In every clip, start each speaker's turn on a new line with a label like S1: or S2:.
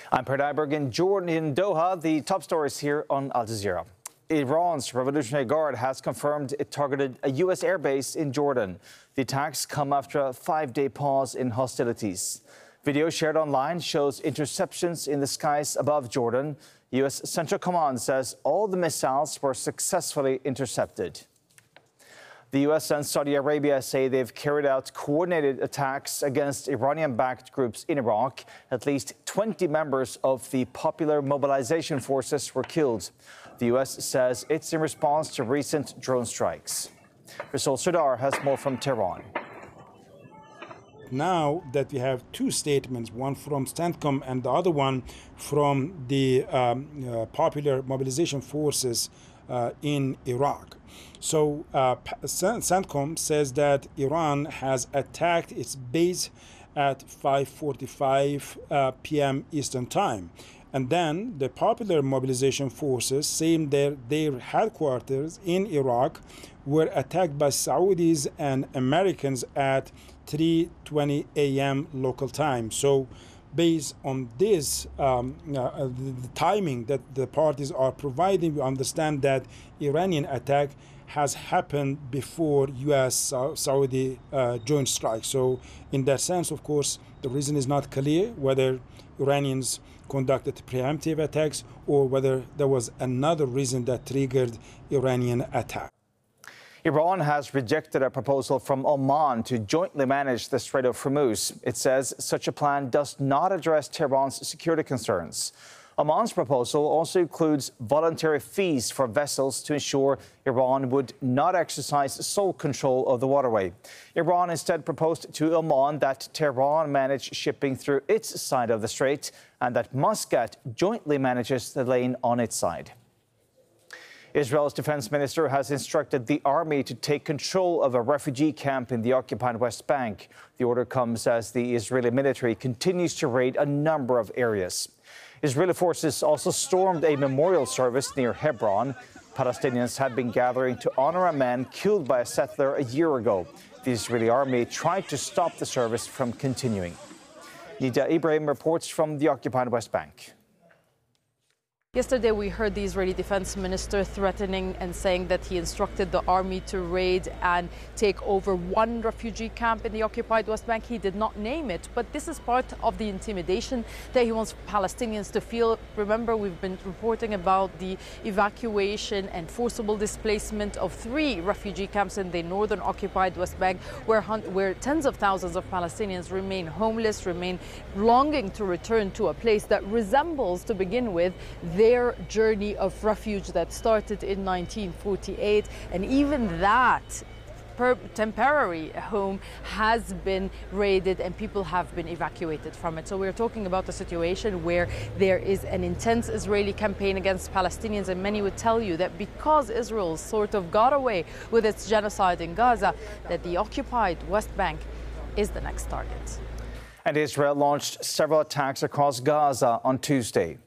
S1: I'm Per Nyberg in Jordan in Doha. The top stories here on Al Jazeera. Iran's Revolutionary Guard has confirmed it targeted a U.S. airbase in Jordan. The attacks come after a 5-day pause in hostilities. Video shared online shows interceptions in the skies above Jordan. U.S. Central Command says all the missiles were successfully intercepted. The U.S. and Saudi Arabia say they've carried out coordinated attacks against Iranian-backed groups in Iraq. At least 20 members of the Popular Mobilization Forces were killed. The U.S. says it's in response to recent drone strikes. Rasul Sardar has more from Tehran.
S2: Now that we have two statements, one from CENTCOM and the other one from the Popular Mobilization Forces in Iraq. So CENTCOM says that Iran has attacked its base at 5:45 p.m. Eastern Time. And then the Popular Mobilization Forces saying their headquarters in Iraq were attacked by Saudis and Americans at 3:20 a.m. local time. So based on this, the timing that the parties are providing, we understand that Iranian attack has happened before U.S.-Saudi joint strike. So in that sense, of course, the reason is not clear whether Iranians conducted preemptive attacks or whether there was another reason that triggered Iranian attack.
S1: Iran has rejected a proposal from Oman to jointly manage the Strait of Hormuz. It says such a plan does not address Tehran's security concerns. Oman's proposal also includes voluntary fees for vessels to ensure Iran would not exercise sole control of the waterway. Iran instead proposed to Oman that Tehran manage shipping through its side of the strait and that Muscat jointly manages the lane on its side. Israel's defense minister has instructed the army to take control of a refugee camp in the occupied West Bank. The order comes as the Israeli military continues to raid a number of areas. Israeli forces also stormed a memorial service near Hebron. Palestinians had been gathering to honor a man killed by a settler a year ago. The Israeli army tried to stop the service from continuing. Nida Ibrahim reports from the occupied West Bank.
S3: Yesterday, we heard the Israeli defense minister threatening and saying that he instructed the army to raid and take over one refugee camp in the occupied West Bank. He did not name it, but this is part of the intimidation that he wants Palestinians to feel. Remember, we've been reporting about the evacuation and forcible displacement of 3 refugee camps in the northern occupied West Bank, where tens of thousands of Palestinians remain homeless, remain longing to return to a place that resembles, to begin with, their journey of refuge that started in 1948, and even that temporary home has been raided and people have been evacuated from it. So we're talking about a situation where there is an intense Israeli campaign against Palestinians, and many would tell you that because Israel sort of got away with its genocide in Gaza, that the occupied West Bank is the next target.
S1: And Israel launched several attacks across Gaza on Tuesday.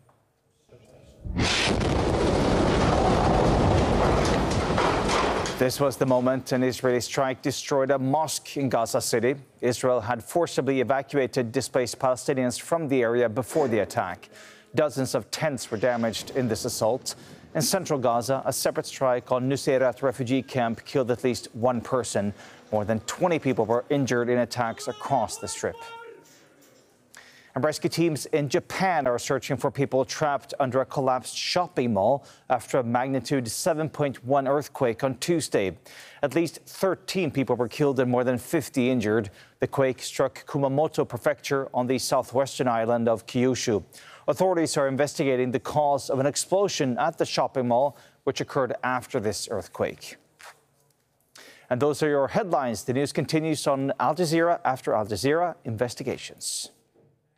S1: This was the moment an Israeli strike destroyed a mosque in Gaza City. Israel had forcibly evacuated displaced Palestinians from the area before the attack. Dozens of tents were damaged in this assault. In central Gaza, a separate strike on Nuseirat refugee camp killed at least 1 person. More than 20 people were injured in attacks across the strip. And rescue teams in Japan are searching for people trapped under a collapsed shopping mall after a magnitude 7.1 earthquake on Tuesday. At least 13 people were killed and more than 50 injured. The quake struck Kumamoto Prefecture on the southwestern island of Kyushu. Authorities are investigating the cause of an explosion at the shopping mall, which occurred after this earthquake. And those are your headlines. The news continues on Al Jazeera after Al Jazeera Investigations.